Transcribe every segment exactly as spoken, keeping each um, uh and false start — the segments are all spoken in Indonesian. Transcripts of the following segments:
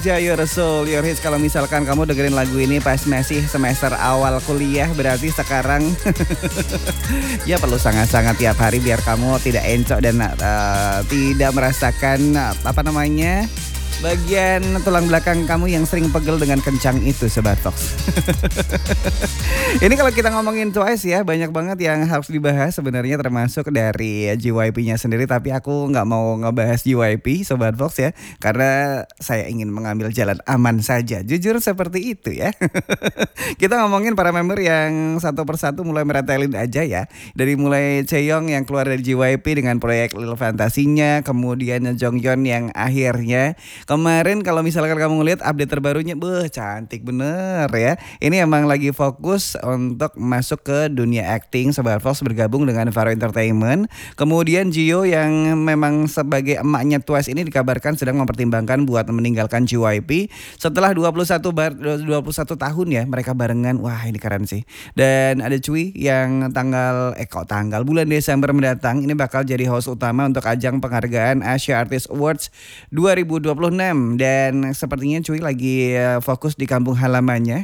Ya, Your Soul, Your Hits. Kalau misalkan kamu dengerin lagu ini pas masih semester awal kuliah, berarti sekarang ya perlu sangat-sangat tiap hari biar kamu tidak encok dan uh, tidak merasakan uh, apa namanya bagian tulang belakang kamu yang sering pegel dengan kencang itu, Sobat Fox. Ini kalau kita ngomongin Twice ya, banyak banget yang harus dibahas sebenarnya, termasuk dari J Y P-nya sendiri. Tapi aku nggak mau ngebahas J Y P, Sobat Fox ya, karena saya ingin mengambil jalan aman saja. Jujur seperti itu ya. Kita ngomongin para member yang satu persatu mulai meretelin aja ya. Dari mulai Chaeyoung yang keluar dari J Y P dengan proyek Little Fantasy-nya, kemudian Jonghyun yang akhirnya kemarin kalau misalkan kamu ngeliat update terbarunya, beuh cantik bener ya. Ini emang lagi fokus untuk masuk ke dunia acting. Sobat Fox bergabung dengan Faro Entertainment. Kemudian Jio yang memang sebagai emaknya Twice ini dikabarkan sedang mempertimbangkan buat meninggalkan J Y P setelah dua puluh satu bar, dua puluh satu tahun ya mereka barengan. Wah, ini keren sih. Dan ada Cui yang tanggal eh kok tanggal bulan Desember mendatang ini bakal jadi host utama untuk ajang penghargaan Asia Artist Awards dua ribu dua puluh enam. Dan sepertinya Cui lagi uh, fokus di kampung halamannya.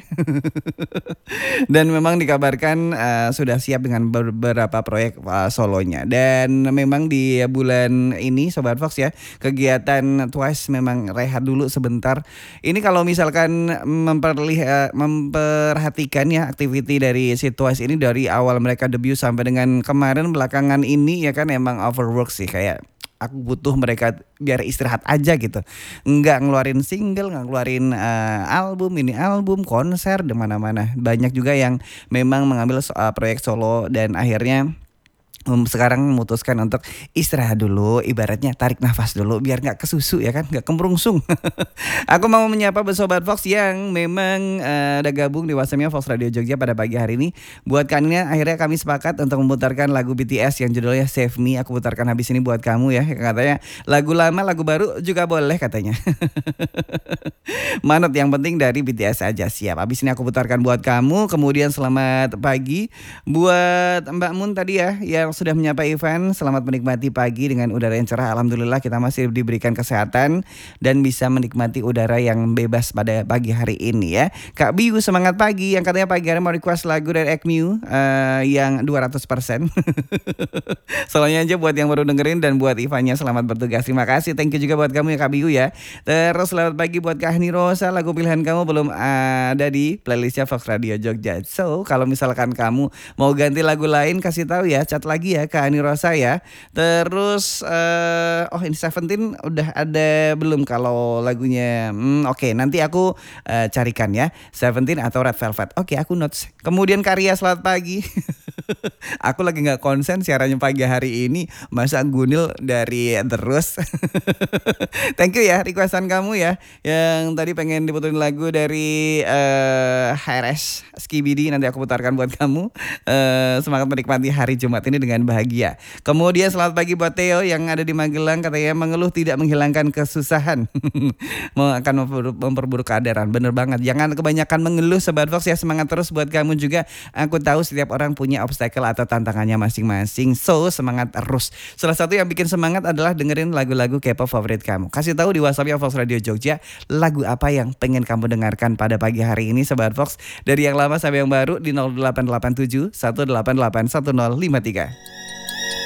Dan memang dikabarkan uh, sudah siap dengan beberapa proyek uh, solonya. Dan memang di bulan ini Sobat Fox ya, kegiatan Twice memang rehat dulu sebentar. Ini kalau misalkan memperlihat memperhatikan ya aktiviti dari si Twice ini dari awal mereka debut sampai dengan kemarin belakangan ini ya kan, emang overwork sih. Kayak aku butuh mereka biar istirahat aja gitu. Nggak ngeluarin single, nggak ngeluarin uh, album, ini album, konser, di mana-mana. Banyak juga yang memang mengambil uh, proyek solo dan akhirnya Um, sekarang memutuskan untuk istirahat dulu, ibaratnya tarik nafas dulu biar nggak kesusu ya kan, nggak kemrungsung. Aku mau menyapa Sobat Fox yang memang uh, ada gabung di WhatsAppnya Fox Radio Jogja pada pagi hari ini. Buat kalian akhirnya kami sepakat untuk memutarkan lagu B T S yang judulnya Save Me. Aku putarkan habis ini buat kamu ya. Katanya lagu lama, lagu baru juga boleh katanya. Manut, yang penting dari B T S aja. Siap, habis ini aku putarkan buat kamu. Kemudian selamat pagi buat Mbak Mun tadi ya yang sudah menyapa event. Selamat menikmati pagi dengan udara yang cerah. Alhamdulillah kita masih diberikan kesehatan dan bisa menikmati udara yang bebas pada pagi hari ini ya. Kak Biu semangat pagi, yang katanya pagi hari mau request lagu dari Ekmiu uh, yang dua ratus persen. Soalnya aja buat yang baru dengerin, dan buat Ivanya selamat bertugas. Terima kasih, thank you juga buat kamu ya Kak Biu ya. Terus selamat pagi buat Kak Ahni Rosa, lagu pilihan kamu belum ada di playlistnya Fox Radio Jogja. So kalau misalkan kamu mau ganti lagu lain kasih tahu ya, chat lagi ya Kak Ani Rosa ya. Terus uh, oh ini Seventeen udah ada belum kalau lagunya? Hmm, Oke okay, nanti aku uh, carikan ya, Seventeen atau Red Velvet. Oke okay, aku notes. Kemudian Karya selamat pagi. Aku lagi nggak konsen siarannya pagi hari ini, masa Gunil dari terus. Thank you ya requestan kamu ya, yang tadi pengen diputerin lagu dari uh, H R S Skibidi. Nanti aku putarkan buat kamu. uh, Semangat menikmati hari Jumat ini dengan bahagia. Kemudian selamat pagi buat Theo yang ada di Magelang, katanya mengeluh tidak menghilangkan kesusahan. Mau akan memperburuk keadaan. Bener banget, jangan kebanyakan mengeluh Sobat Fox ya. Semangat terus buat kamu juga. Aku tahu setiap orang punya obstacle atau tantangannya masing-masing, so semangat terus. Salah satu yang bikin semangat adalah dengerin lagu-lagu K-pop favorit kamu. Kasih tahu di WhatsAppnya Fox Radio Jogja lagu apa yang pengen kamu dengarkan pada pagi hari ini Sobat Fox. Dari yang lama sampai yang baru di nol delapan delapan tujuh satu delapan delapan satu nol lima tiga.